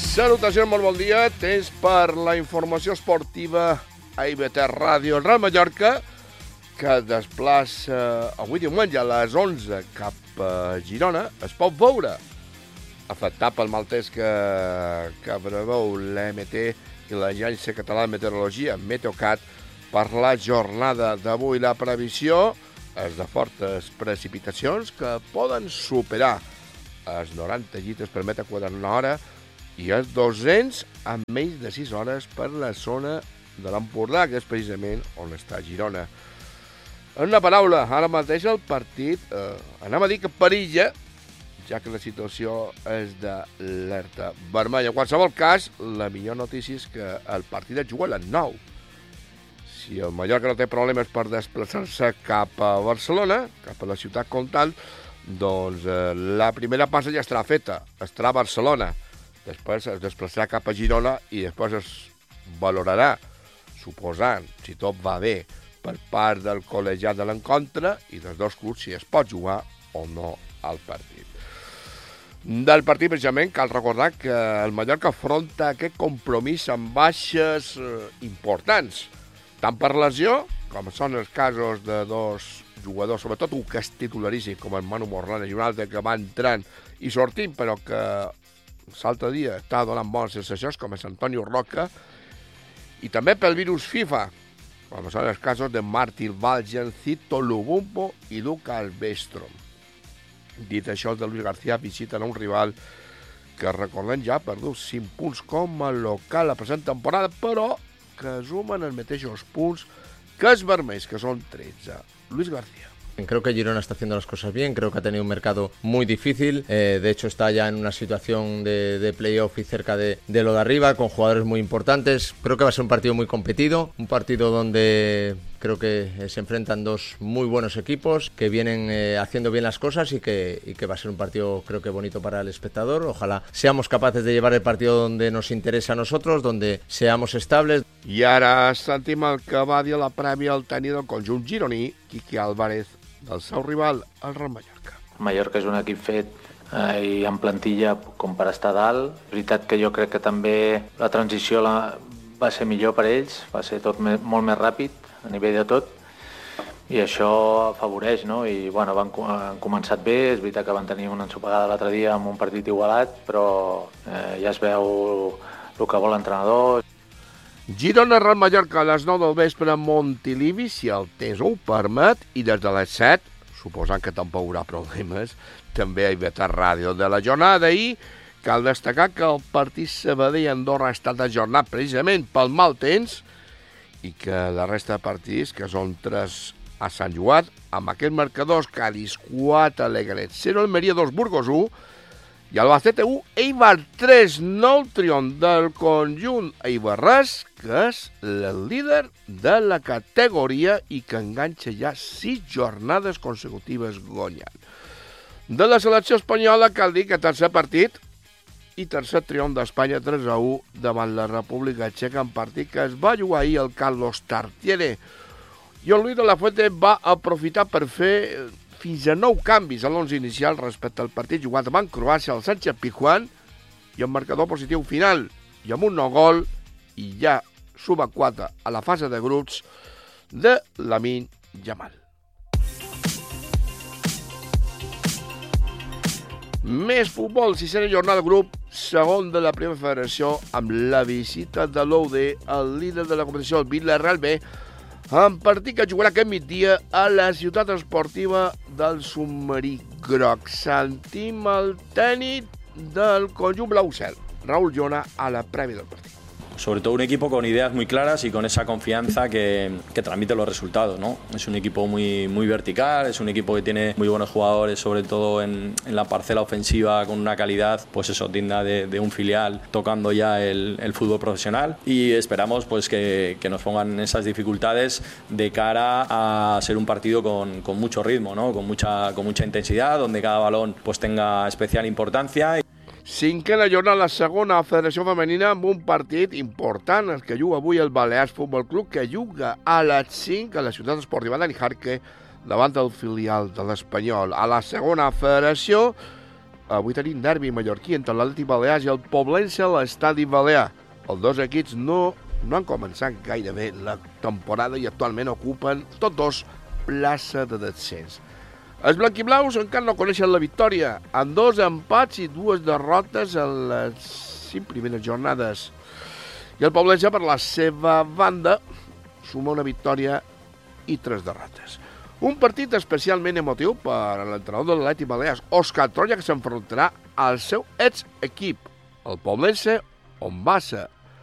Salutacions, molt bon dia. Temps per la informació esportiva a IB3 Ràdio. El Real Mallorca, que desplaça avui diumenge a les 11 cap a Girona, es pot veure afectat pel mal temps que preveu l'EMT i l'Agència Catalana de Meteorologia, Meteocat, per la jornada d'avui. La previsió és de fortes precipitacions que poden superar els 90 litres per metre quadrat hora i els 200 en menys de 6 hores per la zona de l'Empordà, que és precisament on està Girona. En una paraula, ara mateix el partit, anem a dir que perilla, ja que la situació és d'alerta vermella. En qualsevol cas, la millor notícia és que el partit es juga a les 9. Si el Mallorca no té problemes per desplaçar-se cap a Barcelona, cap a la ciutat comtal, doncs la primera passa ja estarà feta, estarà a Barcelona. Després es desplaçarà cap a Girona i després es valorarà, suposant, si tot va bé, per part del col·legiat de l'encontre i dels dos clubs si es pot jugar o no al partit. Del partit, precisament, cal recordar que el Mallorca afronta aquest compromís amb baixes importants, tant per lesió, com són els casos de dos jugadors, sobretot un que és titularíssim, com el Manu Morlanes, i un altre que va entrant i sortint, però que l'altre dia està donant bones sensacions, com és Antonio Roca, i també pel virus FIFA, com són els casos de Martin Valgen, Cito Lubumbo i Lucas Bestrom. Dit això, els de Luis García visiten un rival que, recordem, ja ha perdut 5 punts com a local la present temporada, però que sumen els mateixos punts que els vermells, que són 13. Luis García. Creo que Girona está haciendo las cosas bien, creo que ha tenido un mercado muy difícil, de hecho está ya en una situación de playoff y cerca de lo de arriba, con jugadores muy importantes. Creo que va a ser un partido muy competido, un partido donde creo que se enfrentan dos muy buenos equipos que vienen haciendo bien las cosas y que va a ser un partido, creo que bonito para el espectador. Ojalá seamos capaces de llevar el partido donde nos interesa a nosotros, donde seamos estables. I ara sentim el que va dir a la prèvia el tècnic del conjunt gironí, Quique Álvarez, del seu rival, el Real Mallorca. Mallorca és un equip fet i amb plantilla com per estar dalt. És veritat que jo crec que també la transició va ser millor per ells, va ser tot molt més ràpid a nivell de tot, i això afavoreix, no? I bueno, han començat bé, és veritat que van tenir una ensopegada l'altre dia amb un partit igualat, però ja es veu el que vol l'entrenador. Girona Real Mallorca a les 9 del vespre a Montilivi, si el temps ho permet, i des de les 7, suposant que tampoc hi haurà problemes, també a IB3 Ràdio. De la jornada d'ahir, cal destacar que el partit Sabadell-Andorra ha estat ajornat precisament pel mal temps i que la resta de partits, que són 3 a Sant Joan, amb aquests marcadors: Cádiz 4, Alegret 0, Almeria 2, Burgos 1, i Albacete 1, Eibar 3, nou triomf del conjunt eibarrès, que és el líder de la categoria i que enganxa ja 6 jornades consecutives guanyant. De la selecció espanyola cal dir que tercer partit i tercer triomf d'Espanya 3-1 davant la República Txeca, en partit que es va jugar ahir el Carlos Tartiere. I el Luis de la Fuente va aprofitar per fer fins a 9 canvis a l'11 inicial respecte al partit jugat davant Croàcia al Sánchez Pizjuán i amb marcador positiu final i amb un nou gol i ja suma 4 a la fase de grups de Lamine Yamal. Més futbol, sisena jornada de grup, segon de la primera federació, amb la visita de l'OUD al líder de la competició, el Villarreal B, en partit que jugarà aquest migdia a la ciutat esportiva del Submarí Groc. Sentim el tècnic del conjunt blau cel, Raúl Llona, a la prèvia del partit. Sobre todo un equipo con ideas muy claras y con esa confianza que transmite los resultados, ¿no? Es un equipo muy vertical, es un equipo que tiene muy buenos jugadores, sobre todo en la parcela ofensiva, con una calidad, pues eso, digna de un filial, tocando ya el fútbol profesional, y esperamos pues que nos pongan esas dificultades de cara a ser un partido con mucho ritmo, ¿no? Con mucha intensidad, donde cada balón pues tenga especial importancia. Cinquena jornada a la segona federació femenina amb un partit important, el que juga avui el Balears Futbol Club, que juga a les 5 a la ciutat esportiva de Nijarque davant del filial de l'Espanyol. A la segona federació avui tenim derbi mallorquí entre l'Atlètic Balears i el Poblense a l'Estadi Balear. Els dos equips no han començat gaire bé la temporada i actualment ocupen tots dos plaça de descens. Els blanquiblaus encara no coneixen la victòria, amb 2 empats i 2 derrotes en les 5 primeres jornades. I el Poblense, per la seva banda, suma una victòria i 3 derrotes. Un partit especialment emotiu per a l'entrenador de l'Atlètic Balears, Òscar Troya, que s'enfrontarà al seu ex-equip, el Poblense, on va ser